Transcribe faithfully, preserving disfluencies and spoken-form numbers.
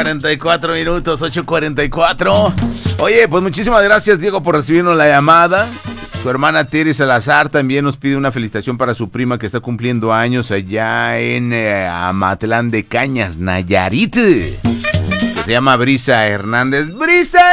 cuarenta y cuatro minutos, ocho cuarenta y cuatro. Oye, pues muchísimas gracias, Diego, por recibirnos la llamada. Su hermana Tere Salazar también nos pide una felicitación para su prima que está cumpliendo años allá en eh, Amatlán de Cañas, Nayarit. Se llama Brisa Hernández. ¡Brisa